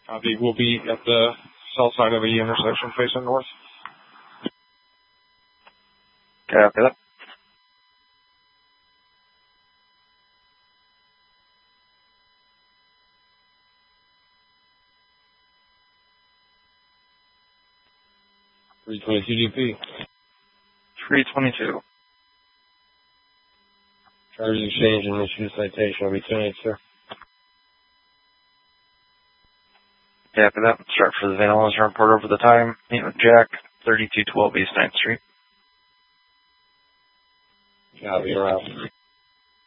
Copy. We'll be at the south side of the intersection facing north. Copy that. GDP. 322. Charges exchange and issue citation will be 10-8, sir. Copy that. Start for the vandalism report over the time. Meet with Jack, 3212 East 9th Street. Copy, you're out.